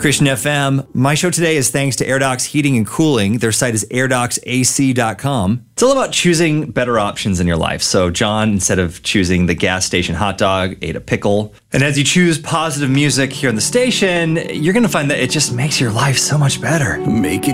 Christian FM. My show today is thanks to AirDocs Heating and Cooling. Their site is airdocsac.com. It's all about choosing better options in your life. So John, instead of choosing the gas station hot dog, ate a pickle. And as you choose positive music here on the station, you're going to find that it just makes your life so much better. Make it